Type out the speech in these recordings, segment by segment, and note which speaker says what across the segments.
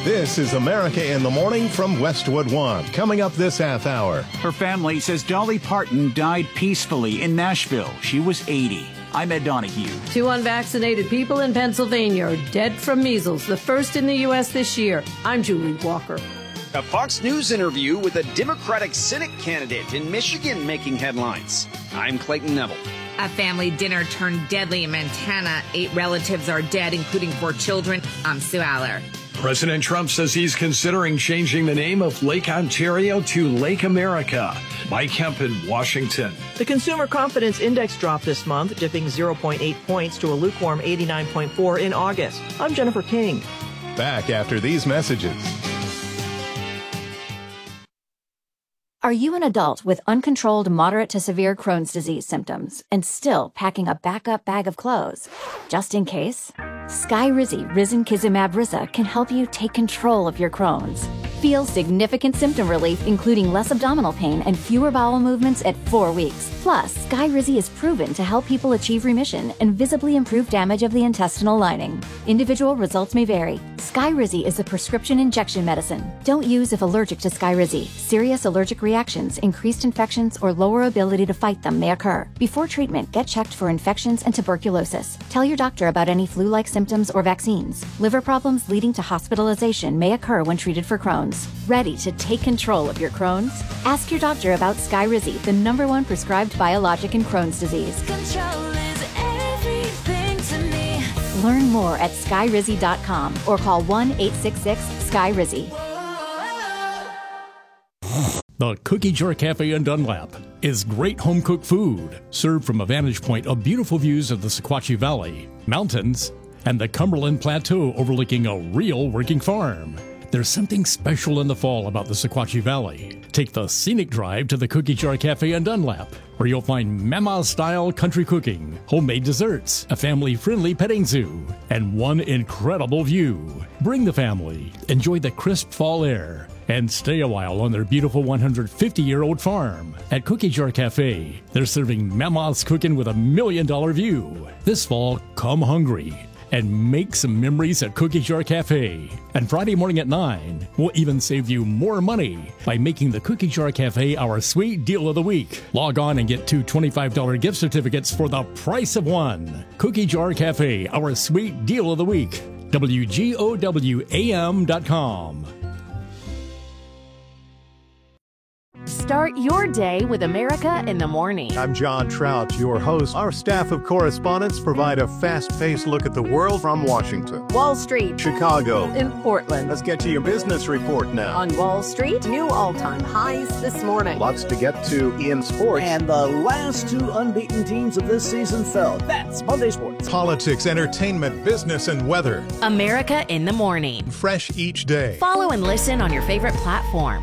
Speaker 1: This is America in the Morning from Westwood One. Coming up this half hour.
Speaker 2: Her family says Dolly Parton died peacefully in Nashville. She was 80. I'm Ed Donahue.
Speaker 3: 2 unvaccinated people in Pennsylvania are dead from measles, the first in the U.S. this year. I'm Julie Walker.
Speaker 4: A Fox News interview with a Democratic Senate candidate in Michigan making headlines. I'm Clayton Neville.
Speaker 5: A family dinner turned deadly in Montana. 8 relatives are dead, including 4 children. I'm Sue Aller.
Speaker 6: President Trump says he's considering changing the name of Lake Ontario to Lake America. Mike Kemp in Washington.
Speaker 7: The Consumer Confidence Index dropped this month, dipping 0.8 points to a lukewarm 89.4 in August. I'm Jennifer King.
Speaker 1: Back after these messages.
Speaker 8: Are you an adult with uncontrolled moderate to severe Crohn's disease symptoms and still packing a backup bag of clothes? Just in case? Skyrizi Risankizumab Risa can help you take control of your Crohn's. Feel significant symptom relief, including less abdominal pain and fewer bowel movements at 4 weeks. Plus, Skyrizi is proven to help people achieve remission and visibly improve damage of the intestinal lining. Individual results may vary. Skyrizi is a prescription injection medicine. Don't use if allergic to Skyrizi. Serious allergic reactions, increased infections, or lower ability to fight them may occur. Before treatment, get checked for infections and tuberculosis. Tell your doctor about any flu-like symptoms or vaccines. Liver problems leading to hospitalization may occur when treated for Crohn's. Ready to take control of your Crohn's? Ask your doctor about Skyrizi, the #1 prescribed biologic in Crohn's disease.
Speaker 9: Control is everything to me.
Speaker 8: Learn more at skyrizi.com or call 1-866-SKYRIZI.
Speaker 10: The Cookie Jar Cafe in Dunlap is great home-cooked food, served from a vantage point of beautiful views of the Sequatchie Valley, mountains, and the Cumberland Plateau overlooking a real working farm. There's something special in the fall about the Sequatchie Valley. Take the scenic drive to the Cookie Jar Cafe in Dunlap, where you'll find Mama-style country cooking, homemade desserts, a family-friendly petting zoo, and one incredible view. Bring the family, enjoy the crisp fall air, and stay a while on their beautiful 150-year-old farm. At Cookie Jar Cafe, they're serving Mama's cooking with $1 million view. This fall, come hungry and make some memories at Cookie Jar Cafe. And Friday morning at 9, we'll even save you more money by making the Cookie Jar Cafe our sweet deal of the week. Log on and get 2 $25 gift certificates for the price of one. Cookie Jar Cafe, our sweet deal of the week. WGOWAM.com.
Speaker 11: Start your day with America in the Morning.
Speaker 1: I'm John Trout, your host. Our staff of correspondents provide a fast-paced look at the world from Washington,
Speaker 11: Wall Street,
Speaker 1: Chicago,
Speaker 11: in Portland.
Speaker 1: Let's get to your business report now.
Speaker 11: On Wall Street, new all-time highs this morning.
Speaker 1: Lots to get to in sports.
Speaker 12: And the last 2 unbeaten teams of this season fell. That's Monday Sports.
Speaker 1: Politics, entertainment, business, and weather.
Speaker 11: America in the Morning.
Speaker 1: Fresh each day.
Speaker 11: Follow and listen on your favorite platform.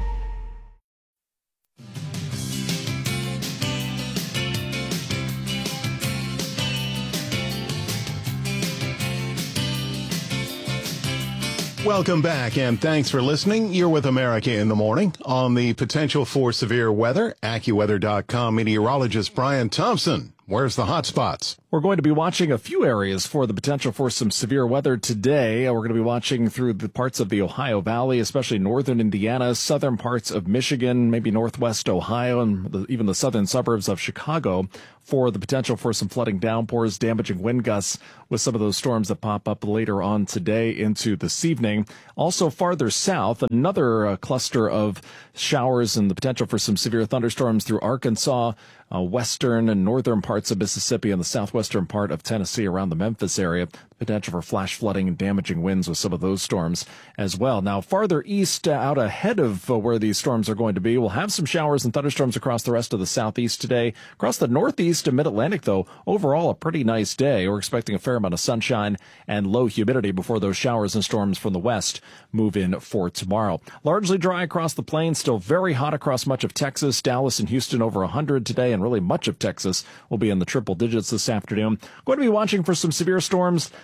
Speaker 1: Welcome back, and thanks for listening. You're with America in the Morning. On the potential for severe weather, AccuWeather.com meteorologist Brian Thompson. Where's the hot spots?
Speaker 13: We're going to be watching a few areas for the potential for some severe weather today. We're going to be watching through the parts of the Ohio Valley, especially northern Indiana, southern parts of Michigan, maybe northwest Ohio, and even the southern suburbs of Chicago for the potential for some flooding downpours, damaging wind gusts with some of those storms that pop up later on today into this evening. Also farther south, another cluster of showers and the potential for some severe thunderstorms through Arkansas, western and northern parts of Mississippi and the southwestern part of Tennessee around the Memphis area. Potential for flash flooding and damaging winds with some of those storms as well. Now, farther east, out ahead of where these storms are going to be, we'll have some showers and thunderstorms across the rest of the southeast today. Across the northeast and mid-Atlantic, though, overall a pretty nice day. We're expecting a fair amount of sunshine and low humidity before those showers and storms from the west move in for tomorrow. Largely dry across the plains, still very hot across much of Texas. Dallas and Houston over 100 today, and really much of Texas will be in the triple digits this afternoon. Going to be watching for some severe storms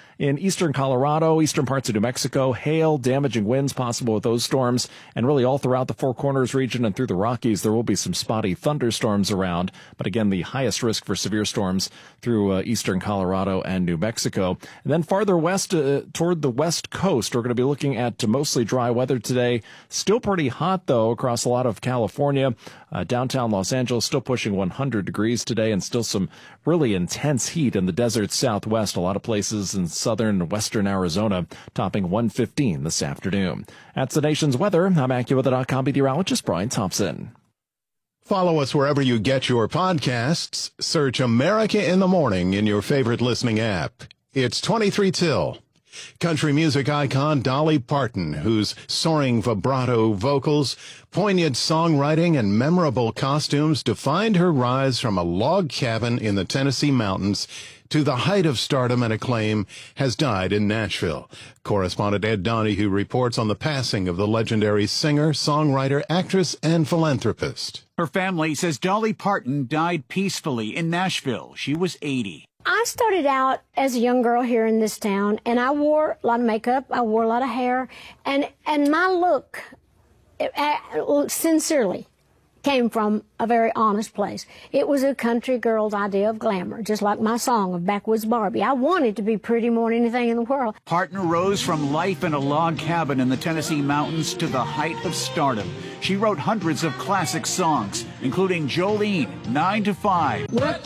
Speaker 13: In eastern Colorado, eastern parts of New Mexico, hail, damaging winds possible with those storms. And really all throughout the Four Corners region and through the Rockies, there will be some spotty thunderstorms around. But again, the highest risk for severe storms through eastern Colorado and New Mexico. And then farther west toward the west coast, we're going to be looking at mostly dry weather today. Still pretty hot, though, across a lot of California. Downtown Los Angeles still pushing 100 degrees today, and still some really intense heat in the desert southwest. A lot of places in southern and western Arizona topping 115 this afternoon. That's the nation's weather. I'm AccuWeather.com meteorologist Brian Thompson.
Speaker 1: Follow us wherever you get your podcasts. Search America in the Morning in your favorite listening app. It's 23 till. Country music icon Dolly Parton, whose soaring vibrato vocals, poignant songwriting, and memorable costumes defined her rise from a log cabin in the Tennessee mountains to the height of stardom and acclaim, has died in Nashville. Correspondent Ed Donahue reports on the passing of the legendary singer, songwriter, actress, and philanthropist.
Speaker 2: Her family says Dolly Parton died peacefully in Nashville. She was 80.
Speaker 14: I started out as a young girl here in this town, and I wore a lot of makeup, I wore a lot of hair, and my look, sincerely, came from a very honest place. It was a country girl's idea of glamour, just like my song of Backwoods Barbie. I wanted to be pretty more than anything in the world.
Speaker 2: Parton rose from life in a log cabin in the Tennessee mountains to the height of stardom. She wrote hundreds of classic songs, including Jolene, 9 to 5.
Speaker 14: Working